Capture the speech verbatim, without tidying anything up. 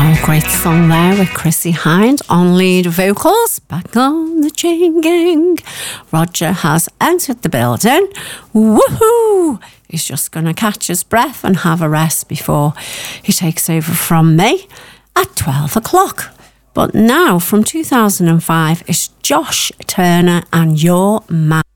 Great song there with Chrissie Hynde on lead vocals. Back on the chain gang. Roger has entered the building. Woohoo! He's just going to catch his breath and have a rest before he takes over from me at twelve o'clock. But now, from two thousand five, it's Josh Turner and Your Man.